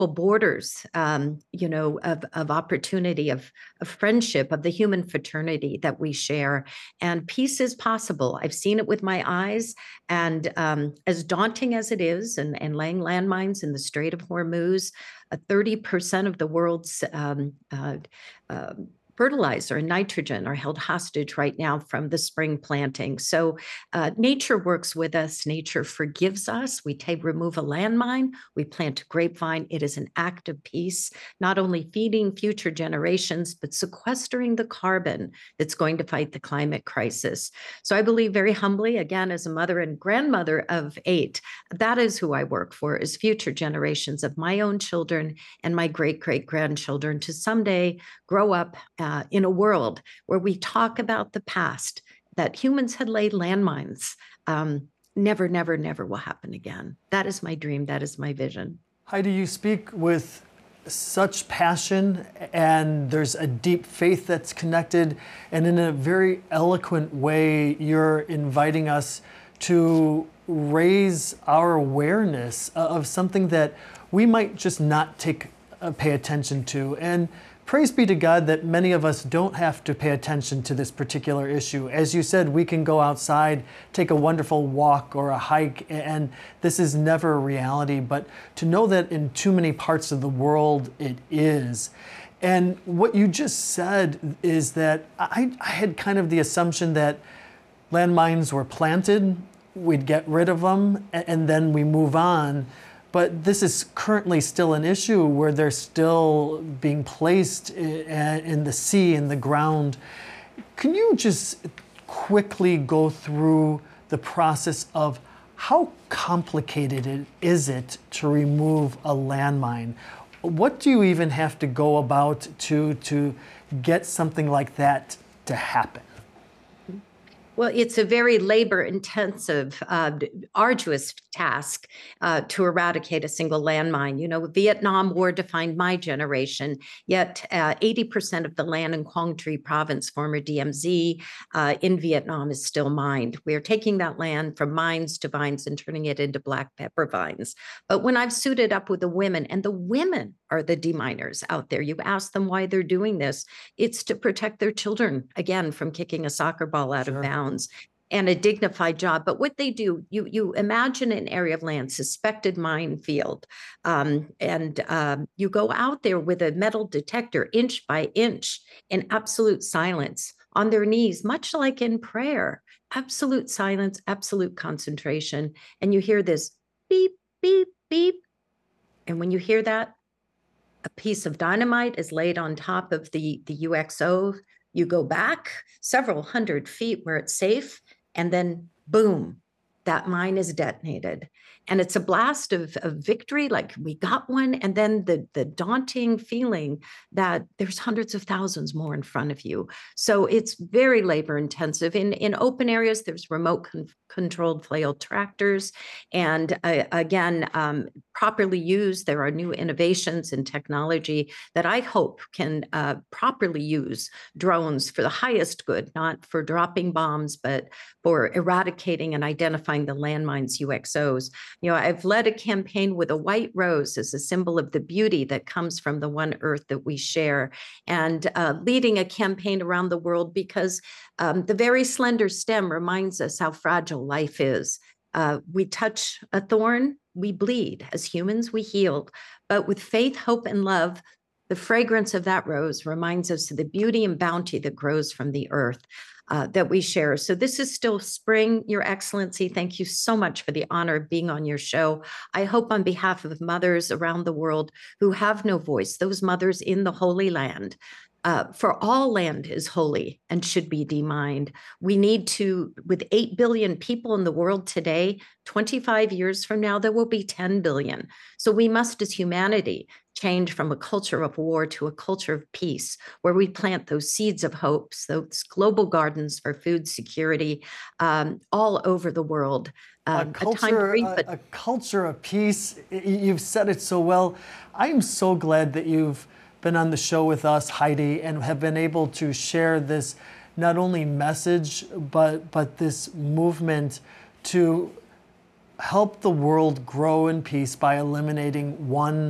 borders, of opportunity, of friendship, of the human fraternity that we share. And peace is possible. I've seen it with my eyes. And as daunting as it is, and laying landmines in the Strait of Hormuz, 30% of the world's fertilizer and nitrogen are held hostage right now from the spring planting. So nature works with us. Nature forgives us. We remove a landmine. We plant a grapevine. It is an act of peace, not only feeding future generations, but sequestering the carbon that's going to fight the climate crisis. So I believe very humbly, again, as a mother and grandmother of 8, that is who I work for, is future generations of my own children and my great-great-grandchildren to someday grow up in a world where we talk about the past, that humans had laid landmines. Never, never, never will happen again. That is my dream. That is my vision. Heidi, you speak with such passion, and there's a deep faith that's connected, and in a very eloquent way, you're inviting us to raise our awareness of something that we might just not pay attention to. And praise be to God that many of us don't have to pay attention to this particular issue. As you said, we can go outside, take a wonderful walk or a hike, and this is never a reality. But to know that in too many parts of the world it is. And what you just said is that I had kind of the assumption that landmines were planted, we'd get rid of them, and then we move on. But this is currently still an issue where they're still being placed in the sea, in the ground. Can you just quickly go through the process of how complicated is it to remove a landmine? What do you even have to go about to get something like that to happen? Well, it's a very labor-intensive, arduous task to eradicate a single landmine. You know, Vietnam War defined my generation, yet 80% of the land in Quang Tri province, former DMZ, in Vietnam is still mined. We are taking that land from mines to vines and turning it into black pepper vines. But when I've suited up with the women, and the women are the deminers out there, you ask them why they're doing this, it's to protect their children, again, from kicking a soccer ball out of bounds. And a dignified job. But what they do, you imagine an area of land, suspected minefield, and you go out there with a metal detector, inch by inch, in absolute silence, on their knees, much like in prayer, absolute silence, absolute concentration. And you hear this beep, beep, beep. And when you hear that, a piece of dynamite is laid on top of the UXO. You go back several hundred feet where it's safe, and then boom, that mine is detonated. And it's a blast of victory, like we got one, and then the daunting feeling that there's hundreds of thousands more in front of you. So it's very labor intensive. In open areas, there's remote controlled flail tractors. And again, properly used, there are new innovations in technology that I hope can properly use drones for the highest good, not for dropping bombs, but for eradicating and identifying the landmines, UXOs. You know, I've led a campaign with a white rose as a symbol of the beauty that comes from the one earth that we share, and leading a campaign around the world because the very slender stem reminds us how fragile life is. We touch a thorn, we bleed. As humans, we heal. But with faith, hope, and love, the fragrance of that rose reminds us of the beauty and bounty that grows from the earth that we share. So this is still spring, Your Excellency. Thank you so much for the honor of being on your show. I hope on behalf of mothers around the world who have no voice, those mothers in the Holy Land, for all land is holy and should be demined. We need to, with 8 billion people in the world today, 25 years from now, there will be 10 billion. So we must, as humanity, change from a culture of war to a culture of peace, where we plant those seeds of hopes, those global gardens for food security all over the world. A culture of peace. You've said it so well. I'm so glad that you've been on the show with us, Heidi, and have been able to share this not only message, but this movement to help the world grow in peace by eliminating one